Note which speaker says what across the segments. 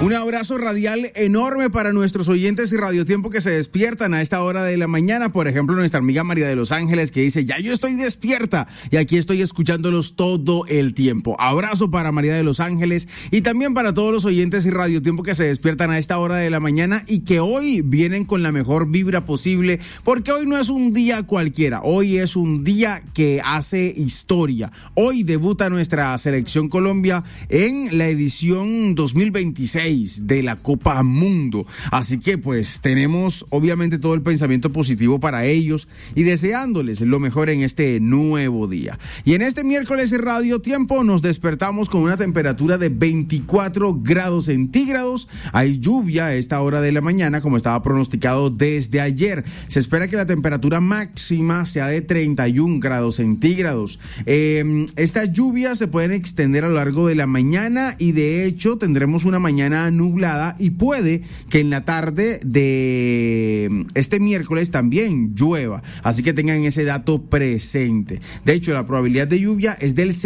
Speaker 1: Un abrazo radial enorme para nuestros oyentes y radiotiempo que se despiertan a esta hora de la mañana. Por ejemplo, nuestra amiga María de Los Ángeles, que dice: ya yo estoy despierta y aquí estoy escuchándolos todo el tiempo. Abrazo para María de Los Ángeles y también para todos los oyentes y radiotiempo que se despiertan a esta hora de la mañana y que hoy vienen con la mejor vibra posible, porque hoy no es un día cualquiera, hoy es un día que hace historia. Hoy debuta nuestra selección Colombia en la edición 2026 de la Copa Mundo, así que pues tenemos obviamente todo el pensamiento positivo para ellos y deseándoles lo mejor en este nuevo día. Y en este miércoles de Radio Tiempo nos despertamos con una temperatura de 24 grados centígrados. Hay lluvia a esta hora de la mañana, como estaba pronosticado desde ayer. Se espera que la temperatura máxima sea de 31 grados centígrados. Estas lluvias se pueden extender a lo largo de la mañana y de hecho tendremos una mañana nublada y puede que en la tarde de este miércoles también llueva, así que tengan ese dato presente. De hecho, la probabilidad de lluvia es del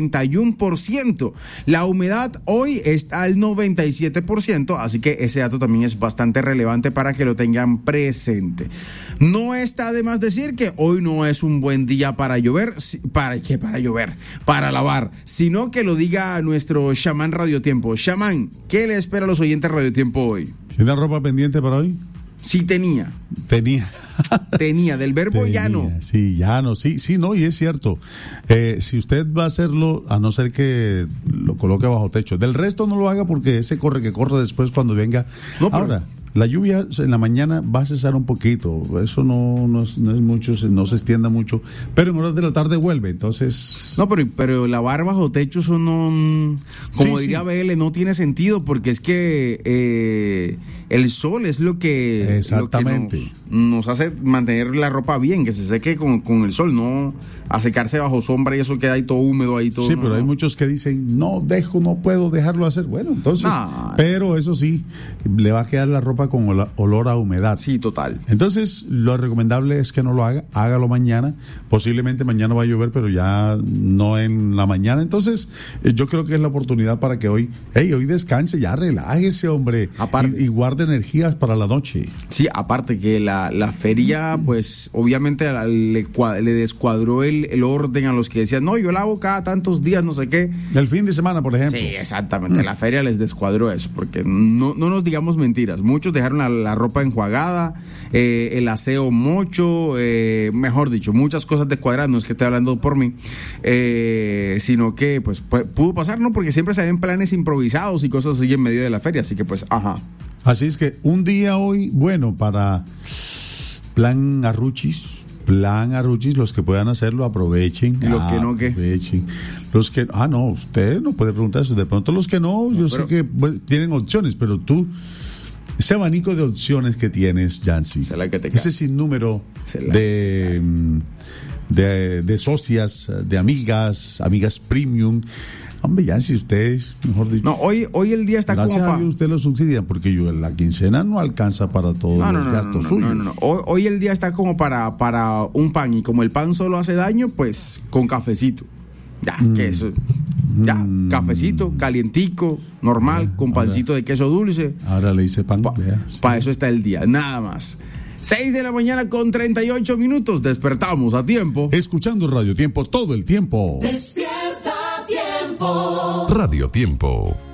Speaker 1: 71%. La humedad hoy está al 97%, así que ese dato también es bastante relevante para que lo tengan presente. No está de más decir que hoy no es un buen día para llover, para lavar, sino que lo diga nuestro chamán Radiotiempo. Chamán, ¿qué le espera a los oyentes Radiotiempo hoy?
Speaker 2: ¿Tiene ropa pendiente para hoy?
Speaker 1: Sí, tenía, del verbo ya no.
Speaker 2: Sí, ya no, sí, no, y es cierto. Si usted va a hacerlo, a no ser que lo coloque bajo techo, del resto no lo haga porque ese corre después cuando venga. No, pero... Ahora, la lluvia en la mañana va a cesar un poquito, eso no es mucho, no se extienda mucho, pero en horas de la tarde vuelve, entonces...
Speaker 1: No, pero lavar bajo techo, eso no, como diría BL, no tiene sentido, porque es que el sol es lo que nos hace mantener la ropa bien, que se seque con el sol, no a secarse bajo sombra y eso queda ahí todo húmedo, ahí todo.
Speaker 2: Sí, pero hay muchos que dicen, no puedo dejarlo hacer. Bueno, entonces, pero eso sí, le va a quedar la ropa con olor a humedad.
Speaker 1: Sí, total.
Speaker 2: Entonces, lo recomendable es que no lo haga, hágalo mañana. Posiblemente mañana va a llover, pero ya no en la mañana. Entonces, yo creo que es la oportunidad para que hoy descanse, ya relájese, hombre, y guarde energías para la noche.
Speaker 1: Sí, aparte que la feria, pues, obviamente le descuadró el orden a los que decían, no, yo lavo cada tantos días, no sé qué.
Speaker 2: El fin de semana, por ejemplo.
Speaker 1: Sí, exactamente, la feria les descuadró eso, porque no nos digamos mentiras, muchos dejaron la ropa enjuagada, el aseo mocho, mejor dicho, muchas cosas descuadradas, no es que esté hablando por mí, sino que pues pudo pasar, ¿no? Porque siempre se ven planes improvisados y cosas así en medio de la feria, así que pues,
Speaker 2: Así es que un día hoy, bueno, para plan arruchis, los que puedan hacerlo, aprovechen.
Speaker 1: ¿Y los que no, qué?
Speaker 2: Aprovechen. Los que, no, usted no puede preguntar eso. De pronto los que no, sé que tienen opciones, pero tú, ese abanico de opciones que tienes, Yancy, ese sinnúmero de socias, de amigas premium. Hombre, ya si ustedes, mejor dicho.
Speaker 1: No, hoy el día está
Speaker 2: gracias
Speaker 1: como
Speaker 2: a Dios usted lo subsidia, porque la quincena no alcanza para todos los gastos suyos.
Speaker 1: No. Hoy el día está como para un pan, y como el pan solo hace daño, pues con cafecito. Cafecito, calientico, normal, con pancito de queso dulce.
Speaker 2: Ahora le hice pan.
Speaker 1: Para eso está el día, nada más. 6 de la mañana con 38 minutos, despertamos a tiempo.
Speaker 2: Escuchando Radio Tiempo todo el tiempo.
Speaker 3: Despierta Tiempo.
Speaker 4: Radio Tiempo.